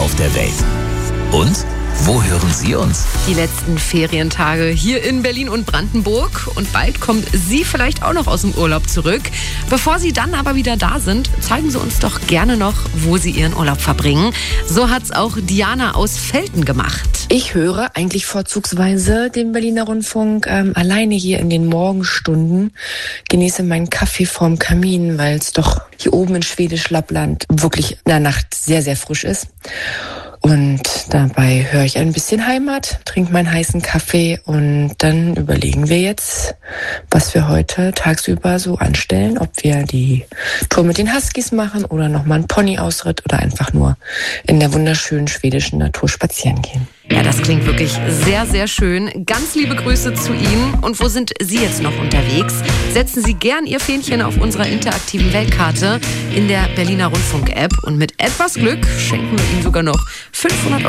auf der Welt. Und wo hören Sie uns? Die letzten Ferientage hier in Berlin und Brandenburg. Und bald kommt Sie vielleicht auch noch aus dem Urlaub zurück. Bevor Sie dann aber wieder da sind, zeigen Sie uns doch gerne noch, wo Sie Ihren Urlaub verbringen. So hat's auch Diana aus Velten gemacht. Ich höre eigentlich vorzugsweise den Berliner Rundfunk alleine hier in den Morgenstunden. Genieße meinen Kaffee vorm Kamin, weil es doch hier oben in Schwedisch Lappland wirklich in der Nacht sehr, sehr frisch ist. Und dabei höre ich ein bisschen Heimat, trinke meinen heißen Kaffee und dann überlegen wir jetzt, was wir heute tagsüber so anstellen. Ob wir die Tour mit den Huskies machen oder nochmal einen Pony-Ausritt oder einfach nur in der wunderschönen schwedischen Natur spazieren gehen. Ja, das klingt wirklich sehr, sehr schön. Ganz liebe Grüße zu Ihnen. Und wo sind Sie jetzt noch unterwegs? Setzen Sie gern Ihr Fähnchen auf unserer interaktiven Weltkarte in der Berliner Rundfunk-App. Und mit etwas Glück schenken wir Ihnen sogar noch 500 €